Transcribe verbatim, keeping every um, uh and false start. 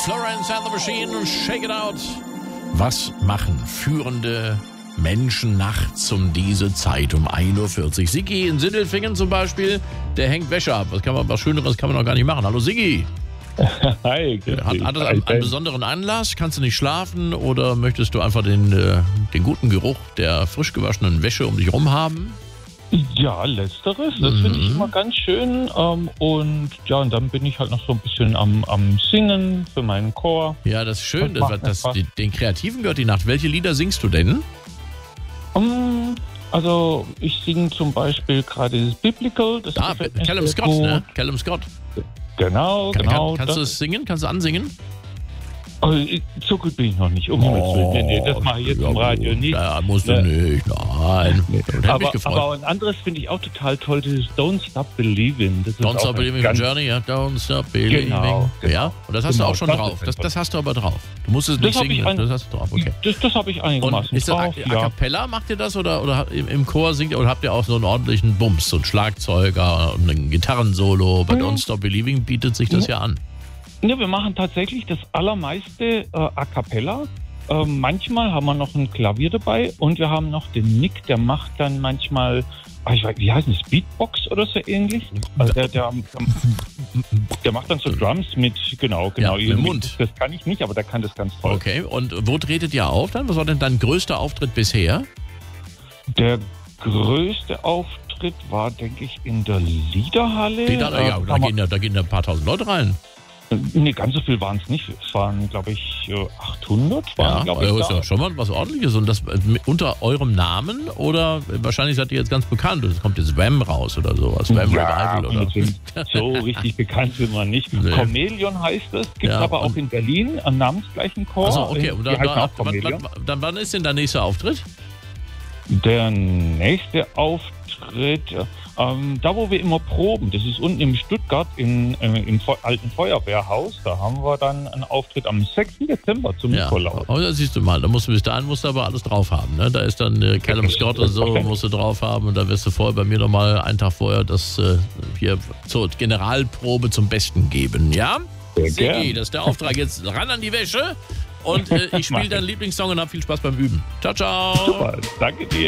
Florence and the Machine, Shake It Out. Was machen führende Menschen nachts um diese Zeit um ein Uhr vierzig? Siggi in Sindelfingen zum Beispiel, der hängt Wäsche ab. Was, kann man, was Schöneres kann man noch gar nicht machen. Hallo Siggi. Hi. Hat, hat das einen, einen besonderen Anlass? Kannst du nicht schlafen oder möchtest du einfach den, äh, den guten Geruch der frisch gewaschenen Wäsche um dich rum haben? Ja, letzteres, das Mhm. finde ich immer ganz schön. Ähm, und ja, und dann bin ich halt noch so ein bisschen am, am Singen für meinen Chor. Ja, das ist schön. Das macht Das, mir das, Spaß. die, den Kreativen gehört die Nacht. Welche Lieder singst du denn? Ähm, also ich singe zum Beispiel gerade das Biblical. Das Ah, gefällt mir Callum sehr Scott, gut. ne? Callum Scott. Genau, Kann, genau. kann, kannst du es singen? Kannst du ansingen? Also, ich- so gut bin ich noch nicht, um Himmels Willen. Nee, nee, das mache ich jetzt ja, im Radio gut. nicht. Ja, musst du Ne. nicht. Nein. Das hätte mich Aber, gefreut. aber ein anderes finde ich auch total toll, das ist Don't Stop Believing. Das ist Don't auch Stop ein Believing ganz- Journey, ja. Don't Stop Believing. Genau, genau. Ja, und das hast Genau, du auch schon das drauf. ist Das, einfach- das hast du aber drauf. Du musst es Das nicht hab singen, ich ein- das hast du drauf. Okay. Das, das habe ich einigermaßen Und ist das a, drauf, a ja. cappella, macht ihr das oder, oder im, im Chor singt ihr oder habt ihr auch so einen ordentlichen Bums, so einen Schlagzeuger und ein Gitarrensolo? Bei Mhm. Don't Stop Believing bietet sich das ja an. Ja, wir machen tatsächlich das allermeiste äh, a cappella. Ähm, manchmal haben wir noch ein Klavier dabei und wir haben noch den Nick, der macht dann manchmal, ah, ich weiß, wie heißt das, Beatbox oder so ähnlich? Also der, der, der macht dann so Drums mit, genau, genau. Ja, mit dem irgendwie. Mund. Das kann ich nicht, aber der kann das ganz toll. Okay, und wo tretet ihr auf dann? Was war denn dein größter Auftritt bisher? Der größte Auftritt war, denke ich, in der Liederhalle. Die dann, Äh, ja, da kann man- gehen ja, da gehen ja ein paar tausend Leute rein. Nee, ganz so viel waren es nicht. Es waren, glaube ich, äh, achthundert waren, Ja, glaube ich, also ist da. ja schon mal was Ordentliches. Und das äh, mit- unter eurem Namen oder wahrscheinlich seid ihr jetzt ganz bekannt. Es kommt jetzt Wham raus oder sowas. Wham Ja, Revival oder. unbedingt. So richtig bekannt sind wir nicht. Nee. Chameleon heißt es, gibt Ja, aber auch und- in Berlin einen namensgleichen Chor. Also okay, und Die dann, heißen dann, auch wann, Chameleon. wann, dann wann ist denn der nächste Auftritt? Der nächste Auftritt, ähm, da wo wir immer proben, das ist unten im Stuttgart in, äh, im Fe- alten Feuerwehrhaus. Da haben wir dann einen Auftritt am sechsten Dezember zum Ja, Nikolaus. oh, da siehst du mal, da musst du bis dahin musst du aber alles drauf haben. Ne? Da ist dann äh, Callum Scott und so, musst du drauf haben und da wirst du vorher bei mir nochmal einen Tag vorher das äh, hier zur Generalprobe zum Besten geben, ja? Sehr Siggi, gern. das ist der Auftrag. Jetzt ran an die Wäsche und äh, ich spiele deinen Lieblingssong und hab viel Spaß beim Üben. Ciao, ciao. Super, danke dir.